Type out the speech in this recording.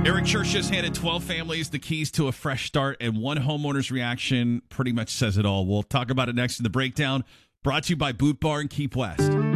Eric Church just handed 12 families the keys to a fresh start, and one homeowner's reaction pretty much says it all. We'll talk about it next in the breakdown, brought to you by Boot Barn Keep West.